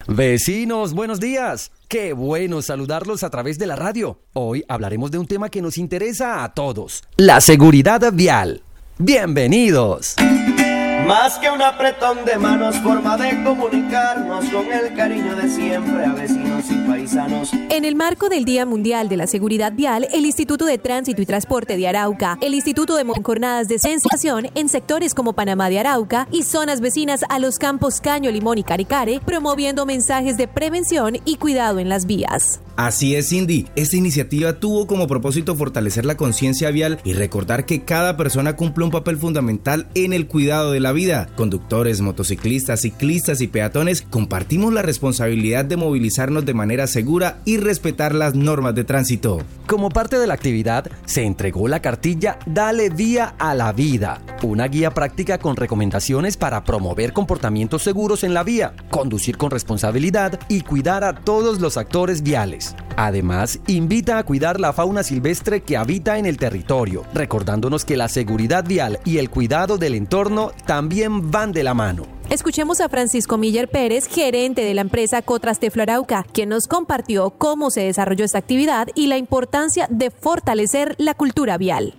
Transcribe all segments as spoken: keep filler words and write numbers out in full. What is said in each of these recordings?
Vecinos, buenos días. Qué bueno saludarlos a través de la radio. Hoy hablaremos de un tema que nos interesa a todos: la seguridad vial. ¡Bienvenidos! Más que un apretón de manos, forma de comunicarnos con el cariño de siempre a vecinos y paisanos. En el marco del Día Mundial de la Seguridad Vial, el Instituto de Tránsito y Transporte de Arauca, el Instituto de jornadas de sensibilización en sectores como Panamá de Arauca y zonas vecinas a los campos Caño, Limón y Caricare, promoviendo mensajes de prevención y cuidado en las vías. Así es, Cindy. Esta iniciativa tuvo como propósito fortalecer la conciencia vial y recordar que cada persona cumple un papel fundamental en el cuidado de la vida. Conductores, motociclistas, ciclistas y peatones compartimos la responsabilidad de movilizarnos de manera segura y respetar las normas de tránsito. Como parte de la actividad, se entregó la cartilla Dale Vía a la Vida, una guía práctica con recomendaciones para promover comportamientos seguros en la vía, conducir con responsabilidad y cuidar a todos los actores viales. Además, invita a cuidar la fauna silvestre que habita en el territorio, recordándonos que la seguridad vial y el cuidado del entorno también van de la mano. Escuchemos a Francisco Miller Pérez, gerente de la empresa Cotrasteflo Arauca, quien nos compartió cómo se desarrolló esta actividad y la importancia de fortalecer la cultura vial.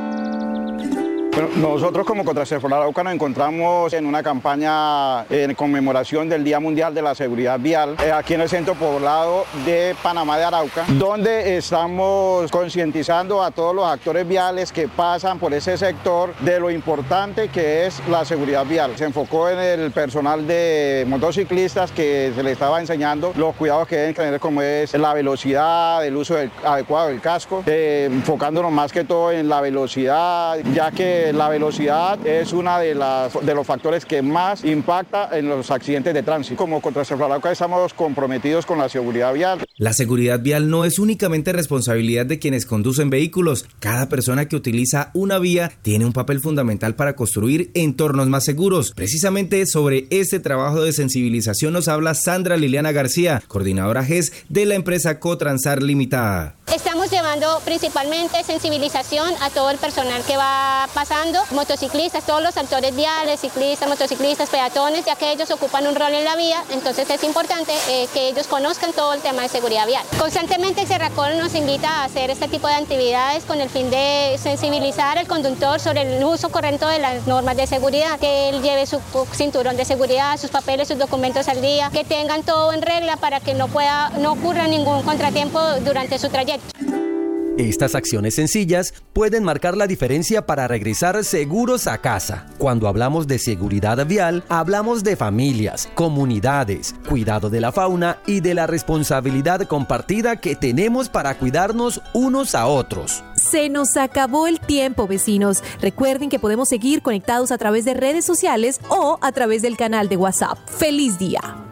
Bueno, nosotros como Cotrasteflo Arauca nos encontramos en una campaña en conmemoración del Día Mundial de la Seguridad Vial eh, aquí en el centro poblado de Panamá de Arauca, donde estamos concientizando a todos los actores viales que pasan por ese sector de lo importante que es la seguridad vial. Se enfocó en el personal de motociclistas que se les estaba enseñando los cuidados que deben tener, como es la velocidad, el uso del, adecuado del casco, eh, enfocándonos más que todo en la velocidad, ya que la velocidad es uno de, las, de los factores que más impacta en los accidentes de tránsito. Como Cotrasteflo Arauca estamos comprometidos con la seguridad vial. La seguridad vial no es únicamente responsabilidad de quienes conducen vehículos. Cada persona que utiliza una vía tiene un papel fundamental para construir entornos más seguros. Precisamente sobre este trabajo de sensibilización nos habla Sandra Liliana García, coordinadora G E S de la empresa Cotransar Limitada. Estamos llevando principalmente sensibilización a todo el personal que va pasando, motociclistas, todos los actores viales, ciclistas, motociclistas, peatones, ya que ellos ocupan un rol en la vía, entonces es importante eh, que ellos conozcan todo el tema de seguridad vial. Constantemente Serracol nos invita a hacer este tipo de actividades con el fin de sensibilizar al conductor sobre el uso correcto de las normas de seguridad, que él lleve su cinturón de seguridad, sus papeles, sus documentos al día, que tengan todo en regla para que no pueda, no ocurra ningún contratiempo durante su trayecto. Estas acciones sencillas pueden marcar la diferencia para regresar seguros a casa. Cuando hablamos de seguridad vial, hablamos de familias, comunidades, cuidado de la fauna y de la responsabilidad compartida que tenemos para cuidarnos unos a otros. Se nos acabó el tiempo, vecinos. Recuerden que podemos seguir conectados a través de redes sociales o a través del canal de WhatsApp. ¡Feliz día!